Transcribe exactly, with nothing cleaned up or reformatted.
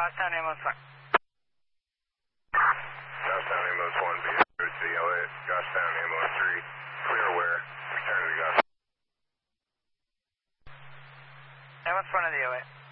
Goshtown ambulance one. Goshtown ambulance one, be to D L eight. Goshtown ambulance three, clear where, return to Goshtown. Ambulance one to D L eight.